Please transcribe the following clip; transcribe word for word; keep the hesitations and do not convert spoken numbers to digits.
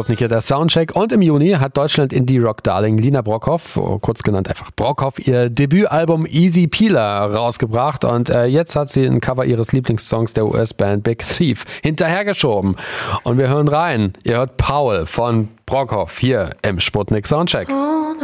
Sputnik hier der Soundcheck. Und im Juni hat Deutschland Indie-Rock-Darling Lina Brockhoff, kurz genannt einfach Brockhoff, ihr Debütalbum Easy Peeler rausgebracht. Und äh, jetzt hat sie ein Cover ihres Lieblingssongs der U S-Band Big Thief hinterhergeschoben. Und wir hören rein. Ihr hört Paul von Brockhoff hier im Sputnik Soundcheck.